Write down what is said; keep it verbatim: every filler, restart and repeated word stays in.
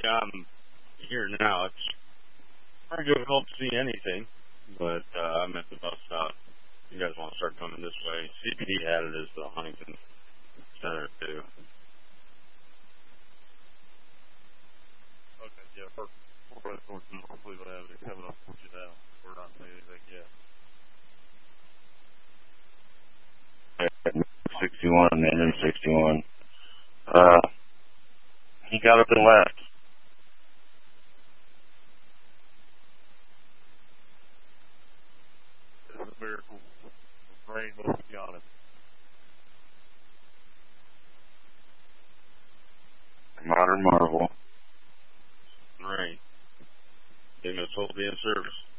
Yeah, I'm here now. It's pretty difficult to see anything, but uh, I'm at the bus stop. You guys want to start coming this way? C P D had it as the Huntington Center, too. Okay, yeah, first, first one, hopefully we'll have it coming up for you now. We're not saying anything yet. sixty-one, man, sixty-one. Uh, he got up and left. It's a miracle. The rain, let's be honest. Modern marvel. Right. They must all be in service.